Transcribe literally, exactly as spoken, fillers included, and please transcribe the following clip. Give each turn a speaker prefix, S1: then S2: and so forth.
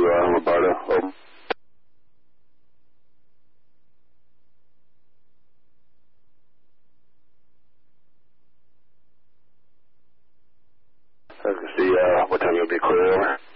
S1: uh, Roberta. Oh. I can see uh, what time you'll be clear over.